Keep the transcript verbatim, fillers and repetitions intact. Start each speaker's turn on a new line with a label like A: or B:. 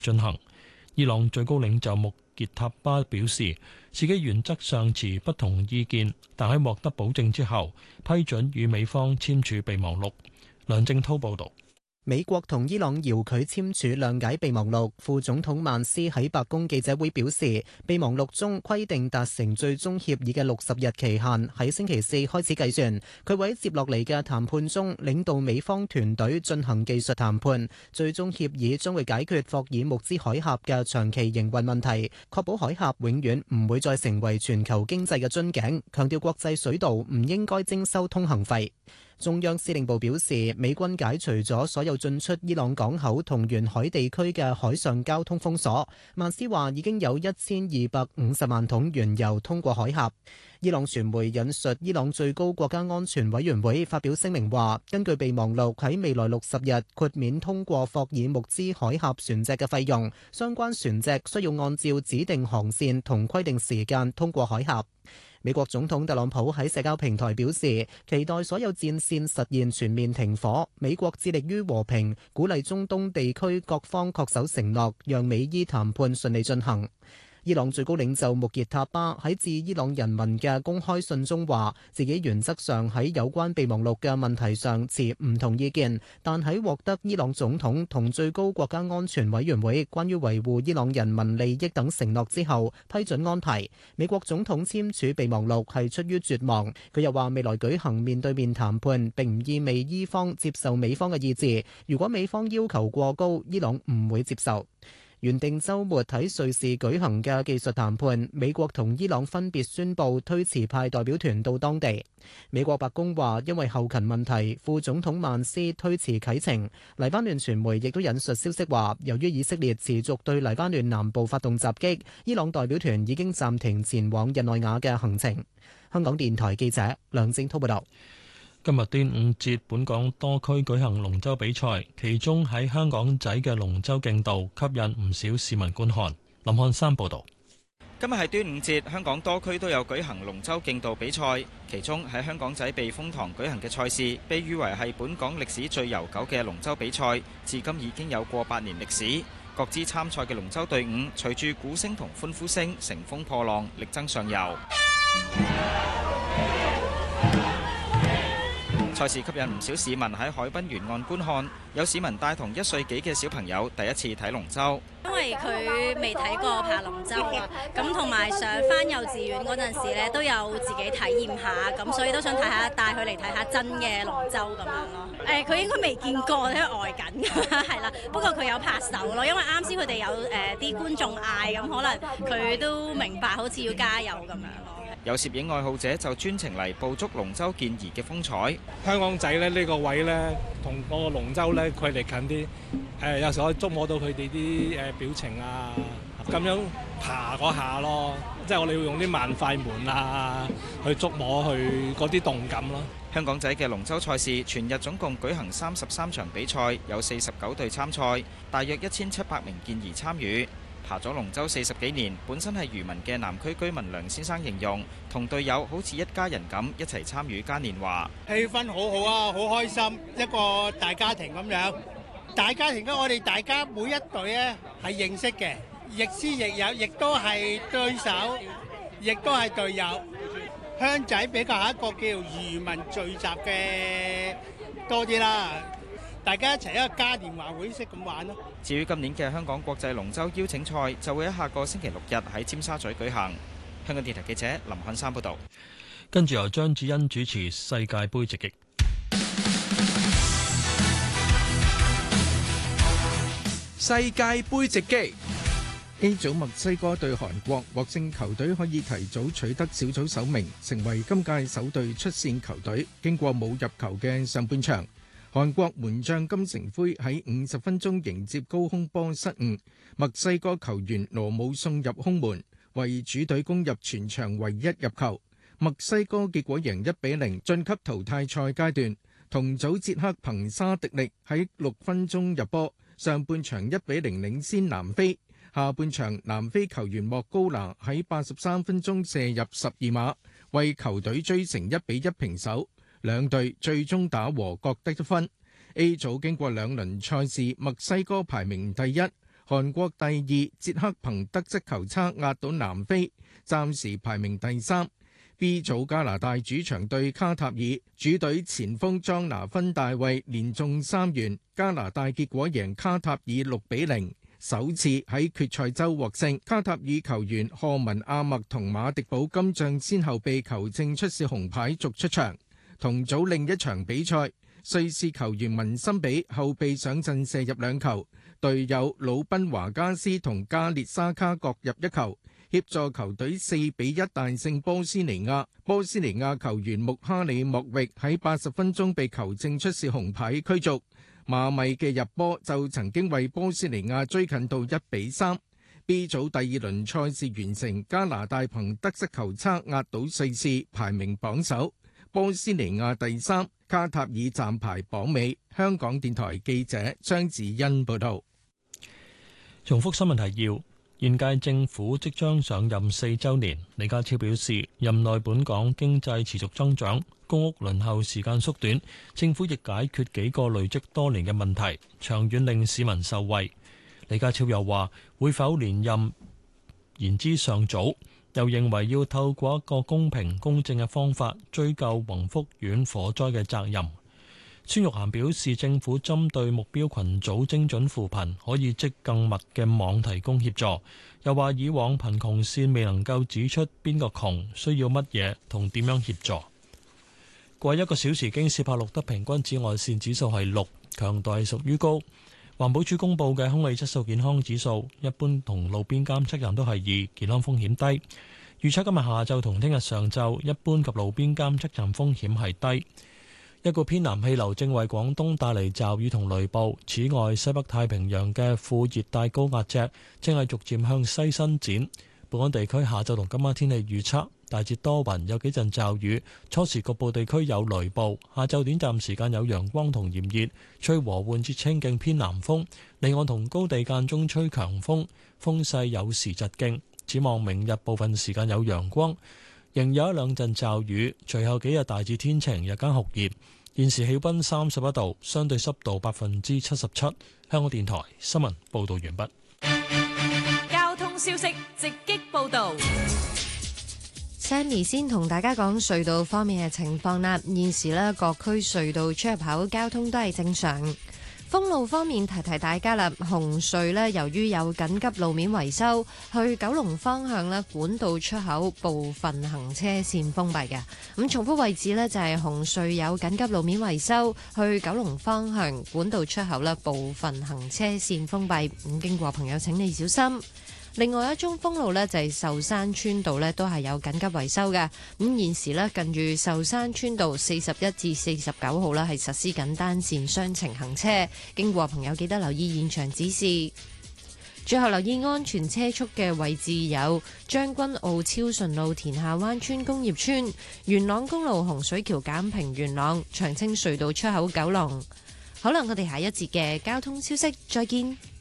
A: 進行。伊朗最高領袖穆傑塔巴表示，自己原則上持不同意見，但喺獲得保證之後，批准與美方簽署備忘錄。梁正滔報導。
B: 美國同伊朗遙距簽署諒解備忘錄，副總統曼斯喺白宮記者會表示，備忘錄中規定達成最終協議嘅六十日期限喺星期四開始計算。佢會喺接落嚟嘅談判中領導美方團隊進行技術談判，最終協議將會解決霍爾木茲海峽嘅長期營運問題，確保海峽永遠唔會再成為全球經濟嘅樽頸，強調國際水道唔應該徵收通行費。中央司令部表示，美軍解除咗所有進出伊朗港口同沿海地區嘅海上交通封鎖。曼斯話已經有一千二百五十萬桶原油通過海峽。伊朗傳媒引述伊朗最高國家安全委員會發表聲明話，根據備忘錄喺未來六十日豁免通過霍爾木茲海峽船隻嘅費用，相關船隻需要按照指定航線同規定時間通過海峽。美國總統特朗普喺社交平台表示，期待所有戰線實現全面停火。美國致力於和平，鼓勵中東地區各方恪守承諾，讓美伊談判順利進行。伊朗最高領袖穆傑塔巴喺致伊朗人民嘅公開信中話，自己原則上喺有關備忘錄嘅問題上持唔同意見，但喺獲得伊朗總統同最高國家安全委員會關於維護伊朗人民利益等承諾之後，批准安排。美國總統簽署備忘錄係出於絕望。佢又話，未來舉行面對面談判並唔意味伊方接受美方嘅意志，如果美方要求過高，伊朗唔會接受。原定週末喺瑞士舉行嘅技術談判，美國同伊朗分別宣布推遲派代表團到當地。美國白宮話，因為後勤問題，副總統曼斯推遲啟程。黎巴嫩傳媒亦都引述消息話，由於以色列持續對黎巴嫩南部發動襲擊，伊朗代表團已經暫停前往日內瓦嘅行程。香港電台記者梁正滔報道。
A: 今日端午節，本港多區舉行龍舟比賽，其中喺香港仔嘅龍舟競渡吸引唔少市民觀看。林漢山報導。
C: 今日係端午節，香港多區都有舉行龍舟競渡比賽，其中喺香港仔避風塘舉行嘅賽事，被譽為係本港歷史最悠久嘅龍舟比賽，至今已經有過百年歷史。各支參賽嘅龍舟隊伍，隨住鼓聲同歡呼聲，乘風破浪，力爭上游。賽事吸引唔少市民喺海濱沿岸觀看，有市民帶同一歲幾嘅小朋友第一次睇龍舟。
D: 因為佢未睇過爬龍舟啊，咁同埋上返幼稚園嗰陣時咧，都有自己體驗下，咁所以都想睇下，帶佢嚟睇下真嘅龍舟咁樣咯。誒、呃，佢應該未見過，因為呆緊㗎，係啦。不過佢有拍手咯，因為啱先佢哋有誒啲、呃、觀眾嗌，咁可能佢都明白，好似要加油咁樣咯。
C: 有攝影愛好者就專程嚟捕捉龍舟健兒嘅風采。
E: 香港仔咧呢個位咧，同個龍舟咧距離近啲，誒有時可以觸摸到佢哋啲誒表情啊，咁樣爬嗰下咯，即係我哋要用啲慢快門啊去觸摸佢嗰啲動感咯。
C: 香港仔嘅龍舟賽事全日總共舉行三十三場比賽，有四十九隊參賽，大約一千七百名健兒參與。爬咗龍舟四十幾年，本身係漁民嘅南區居民梁先生形容，同隊友好似一家人咁一齊參與嘉年華。
F: 氣氛好好啊，好開心，一個大家庭咁樣。大家庭咧，我哋大家每一隊咧係認識嘅，亦師亦友，亦都係對手，亦都係隊友。鄉仔比較係一個叫漁民聚集嘅多啲啦。大家一齊一個嘉年華會式咁玩咯。
C: 至於今年嘅香港國際龍舟邀請賽，就會喺下個星期六日喺尖沙咀舉行。香港電台記者林漢山報導。
A: 跟住由張子欣主持世界盃直擊。
G: 世界盃直擊。A 組墨西哥對韓國，獲勝球隊可以提早取得小組首名，成為今屆首隊出線球隊。經過冇入球嘅上半場，韓國門將金城輝喺五十分鐘迎接高空波失誤，墨西哥球員羅姆送入空門，為主隊攻入全場唯一入球。墨西哥結果贏一比零晉級淘汰賽階段。同組捷克憑沙迪力喺六分鐘入波，上半場一比零領先南非。下半場南非球員莫高拿喺八十三分鐘射入十二碼，為球隊追成一比一平手。兩隊最終打和，各得一分。A 組經過兩輪賽事，墨西哥排名第一， 韓國第二，捷克憑得失球差壓倒南非，暫時排名第三。B 組加拿大主場對卡塔爾，主隊前鋒莊拿芬大衛連中三元，加拿大結果贏卡塔爾六比零，首次喺決賽周獲勝。卡塔爾球員賀文阿默同馬迪堡今仗先後被球證出示紅牌逐出場。同組另一場比賽，瑞士球員文森比後備上陣射入兩球，隊友魯賓華加斯同加列沙卡各入一球，協助球隊四比一大勝波斯尼亞。波斯尼亞球員穆哈里莫域喺八十分鐘被球證出示紅牌驅逐。馬米嘅入波就曾經為波斯尼亞追近到一比三。B 組第二輪賽事完成，加拿大憑得失球差壓倒瑞士，排名榜首。波斯尼亞第三，卡塔爾暫排榜尾。香港電台記者張子欣報道。
A: 重複新聞提要：現屆政府即將上任四週年，李家超表示，任內本港經濟持續增長，公屋輪候時間縮短，政府亦解決幾個累積多年嘅問題，長遠令市民受惠。李家超又話，會否連任言之尚早。又認為要透過一個公平公正嘅方法追究宏福苑火災嘅責任。孫玉菡表示，政府針對目標群組精準扶貧，可以織更密嘅網提供協助。又話以往貧窮線未能夠指出邊個窮需要乜嘢同點樣協助。過一個小時京士柏錄得平均紫外線指數係六，強度係屬於高。環保署公布嘅空氣質素健康指數，一般同路邊監測站都係二，健康風險低。預測今日下晝同聽日上晝，一般及路邊監測站風險係低。一個偏南氣流正為廣東帶嚟驟雨同雷暴。此外，西北太平洋嘅副熱帶高壓脊正係逐漸向西伸展。本港地區下晝同今晚天氣預測，大致多雲，有幾陣驟雨，初時局部地區有雷暴。下晝短暫時間有陽光同炎熱，吹和緩至清勁偏南風，離岸同高地間中吹強風，風勢有時疾勁。展望明日部分時間有陽光，仍有一兩陣驟雨，隨後幾日大致天晴，日間酷熱。現時氣溫三十一度，相對濕度百分之七十七。香港電台新聞報道完畢。
H: 交通消息直擊報道。
I: Sammy 先同大家講隧道方面嘅情況啦。現時呢，各區隧道出入口交通都係正常。封路方面提提大家啦，紅隧呢，由於有緊急路面維修，去九龍方向呢，管道出口部分行車線封閉嘅。咁重複位置呢，就係紅隧有緊急路面維修，去九龍方向管道出口呢，部分行車線封閉。咁經過朋友請你小心。另外一宗封路呢，就係壽山村道呢，都係有緊急維修嘅。咁現時呢，近住壽山村道四十一至四十九號呢，係實施緊單線雙程行車，經過朋友記得留意現場指示。最後留意安全車速嘅位置有將軍澳超順路田下灣村工業村、元朗公路洪水橋簡平元朗、長青隧道出口九龍。好啦，我哋下一節嘅交通消息再見。